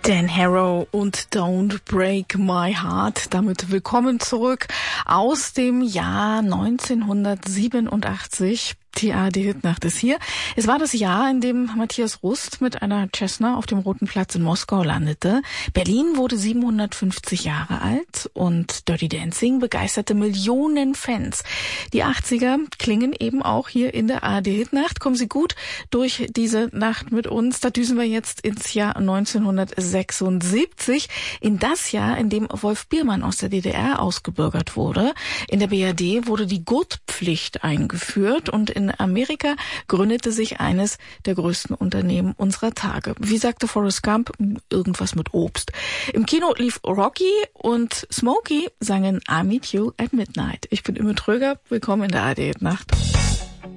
Dan Harrow und Don't Break My Heart. Damit willkommen zurück aus dem Jahr 1987. Die ARD-Hitnacht ist hier. Es war das Jahr, in dem Matthias Rust mit einer Cessna auf dem Roten Platz in Moskau landete. Berlin wurde 750 Jahre alt und Dirty Dancing begeisterte Millionen Fans. Die 80er klingen eben auch hier in der ARD-Hitnacht. Kommen Sie gut durch diese Nacht mit uns. Da düsen wir jetzt ins Jahr 1976, in das Jahr, in dem Wolf Biermann aus der DDR ausgebürgert wurde. In der BRD wurde die Gurtpflicht eingeführt und in Amerika gründete sich eines der größten Unternehmen unserer Tage. Wie sagte Forrest Gump, irgendwas mit Obst. Im Kino lief Rocky und Smokey sangen I Meet You at Midnight. Ich bin Imme Tröger, willkommen in der ARD-Nacht.